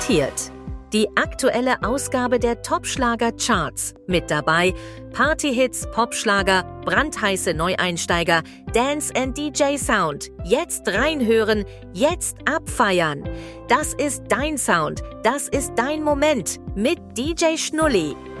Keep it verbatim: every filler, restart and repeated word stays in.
präsentiert die aktuelle Ausgabe der Top-Schlager-Charts. Mit dabei Partyhits, Popschlager, brandheiße Neueinsteiger, Dance and D J Sound. Jetzt reinhören, jetzt abfeiern. Das ist dein Sound, das ist dein Moment mit D J Schnulli.